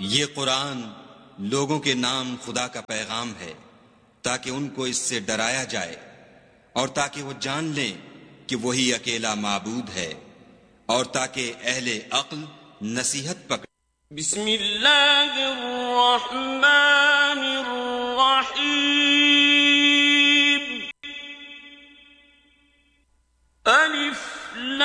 ये कुरान लोगों के नाम खुदा का पैगाम है ताकि उनको इससे डराया जाए और ताकि वो जान लें कि वही अकेला माबूद है और ताकि अहले अक्ल नसीहत पकड़े। बिस्मिल्लाहिर्रहमानिर्रहीम